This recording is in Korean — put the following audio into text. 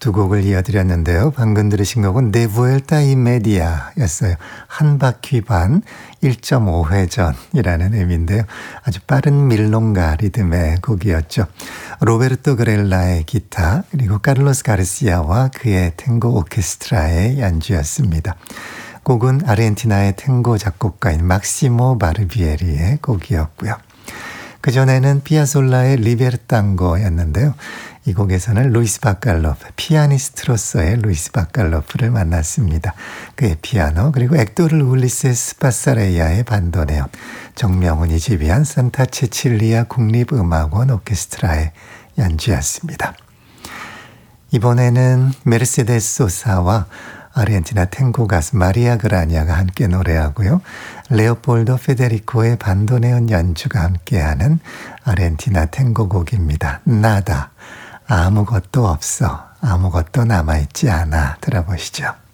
두 곡을 이어드렸는데요. 방금 들으신 곡은 네 vuelta y media였어요. 한 바퀴 반 1.5회전이라는 의미인데요. 아주 빠른 밀롱가 리듬의 곡이었죠. 로베르토 그렐라의 기타 그리고 카를로스 가르시아와 그의 탱고 오케스트라의 연주였습니다. 곡은 아르헨티나의 탱고 작곡가인 막시모 바르비에리의 곡이었고요. 그전에는 피아솔라의 리베르탄고였는데요. 이 곡에서는 루이스 바칼로프, 피아니스트로서의 루이스 바칼로프를 만났습니다. 그의 피아노 그리고 액도르 울리세스 파사레이아의 반도네온, 정명훈이 지휘한 산타 체칠리아 국립음악원 오케스트라의 연주였습니다. 이번에는 메르세데스 소사와 아르헨티나 탱고 가수 마리아 그라냐가 함께 노래하고요. 레오폴도 페데리코의 반도네온 연주가 함께하는 아르헨티나 탱고 곡입니다. 나다. 아무것도 없어. 아무것도 남아있지 않아. 들어보시죠.